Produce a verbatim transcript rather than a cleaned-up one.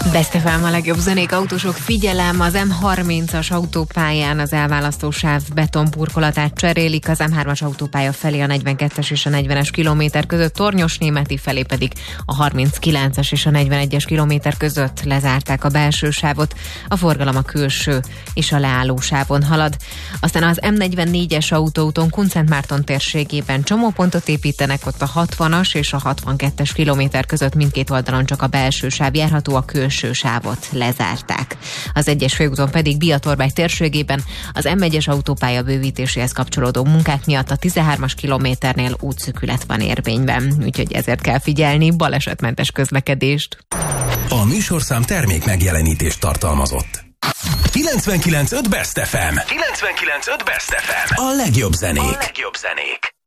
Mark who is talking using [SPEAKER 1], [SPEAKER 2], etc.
[SPEAKER 1] Best ef em a legjobb zenék, autósok, figyelem, az em harmincas autópályán az elválasztó sáv betonburkolatát cserélik, az em hármas autópálya felé a negyvenkettes és a negyvenes kilométer között, Tornyosnémeti felé pedig a harminckilences és a negyvenegyes kilométer között lezárták a belső sávot, a forgalom a külső és a leálló sávon halad. Aztán az em negyvennégyes autóúton Kunszentmárton térségében csomópontot építenek, ott a hatvanas és a hatvankettes kilométer között mindkét oldalon csak a belső sáv járható, a külső sávot lezárták. Az egyes főúton pedig Biatorbágy térségében az em egyes autópálya bővítéséhez kapcsolódó munkák miatt a tizenhármas kilométernél útszűkület van érvényben, úgyhogy ezért kell figyelni balesetmentes közlekedést.
[SPEAKER 2] A műsorszám termék megjelenítést tartalmazott. kilencvenkilenc pont öt Best ef em. kilencvenkilenc pont öt Best ef em. A legjobb zenék. A legjobb zenék.